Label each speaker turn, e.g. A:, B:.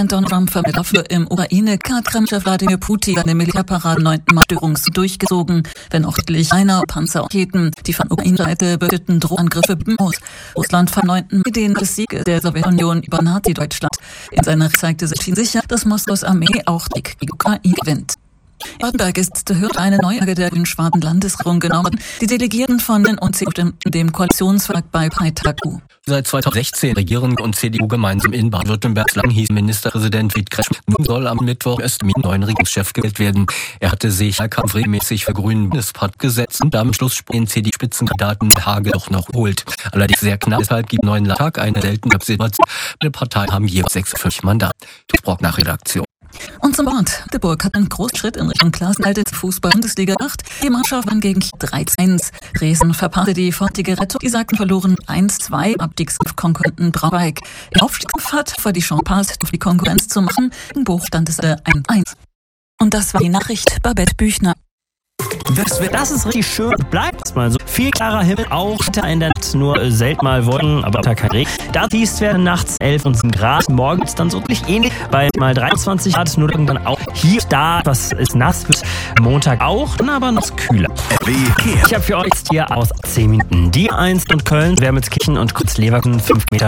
A: Präsident Donald Trump vermittelt für im Ukraine-Krieg Kreml-Chef Wladimir Putin eine Militärparade 9. Marschstörungs durchgezogen, wenn auch einer Panzerraketen, die von Ukraine-Seite berichteten Drohangriffe aus. Russland vom 9. den Sieg der Sowjetunion über Nazi-Deutschland. In seiner zeigte sich sicher, dass Moskaus Armee auch die Krieg gegen Ukraine gewinnt. Baden-Württemberg ist gehört eine Neulage der grün-schwarzen Landesregierung genommen. Die Delegierten von den und CDU stimmten dem Koalitionsvertrag bei Parteitag zu.
B: Seit 2016 regieren und CDU gemeinsam in Baden-Württemberg. Lang hieß Ministerpräsident Friedrich Kretschmann. Nun soll am Mittwoch erst mit neuen Regierungschef gewählt werden. Er hatte sich wahlkampfmäßig für Grünen Bundespakt gesetzt und am Schluss den CDU-Spitzenkandidaten Hage doch noch geholt. Allerdings sehr knapp. Deshalb gibt neuen Landtag eine seltene Situation. Beide Parteien haben jeweils 46 Mandate. Brock nach Redaktion.
A: Und zum Bord. Magdeburg hat einen großen Schritt in Richtung Klassenerhalt der Fußball-Bundesliga gemacht. Die Mannschaft waren gegen 3-1. Dresden verpasste die fortige Rettung. Die Sagten verloren 1-2 Abstiegskonkurrenten Braunschweig. Der Aufstiegskampf hat vor die Chance passt, auf die Konkurrenz zu machen. In Buch stand es 1-1. Und das war die Nachricht Babette Büchner.
C: Das ist richtig schön. Bleibt mal so. Viel klarer Himmel, auch in der Nacht, nur selten mal Wolken, aber kein Regen. Da hieß werden nachts 11 und 7 Grad. Morgens dann so richtig ähnlich. Bei mal 23 Grad, nur irgendwann auch hier, da, was ist nass, bis Montag auch, aber noch kühler. Ich habe für euch jetzt hier aus 10 Minuten die 1 und Köln, Wermelskirchen und Kurz-Leverkusen 5 Meter